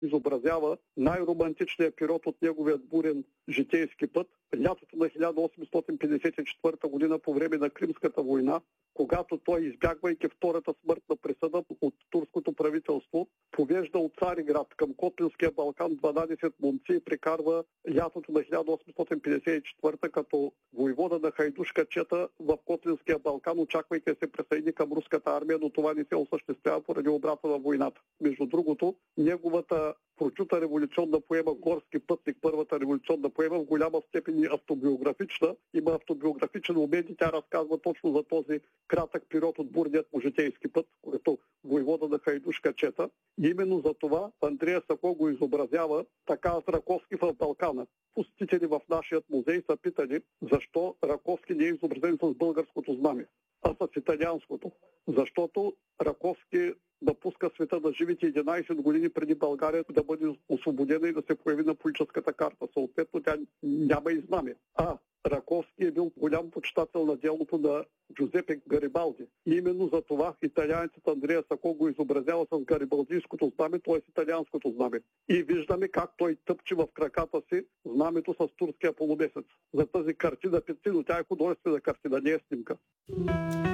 изобразява най-романтичния период от неговия бурен житейски път, лятото на 1854 година по време на Кримската война, когато той, избягвайки втората смъртна присъда от турското правителство, повежда от Цариград към Котлинския Балкан 12 момци и прекарва лятото на 1854 като войвода на хайдушка чета в Котлинския Балкан, очаквайки да се присъедини към руската армия, но това не се осъществява поради обрата на войната. Между другото, неговата прочута революционна поема "Горски пътник", първата революционна поема, в голяма степен автобиографична. Има автобиографичен момент и тя разказва точно за този кратък период от бурният му житейски път, който войвода на хайдушка чета. И именно за това Андрея Сако го изобразява така с Раковски в Балкана. Посетители в нашия музей са питани защо Раковски не е изобразен с българското знаме, а с италианското. Защото Раковски напуска света на живите 11 години преди България да бъде освободена и да се появи на политическата карта. Съответно, тя няма и знаме. Раковски е бил голям почитател на делото на Джузепе Гарибалди. И именно за това италианецът Андрея Сако го изобразява с гарибалдийското знаме, т.е. италианското знаме. И виждаме как той тъпче в краката си знамето с турския полумесец. За тази картина пеци, но тя е художествена картина, не е снимка.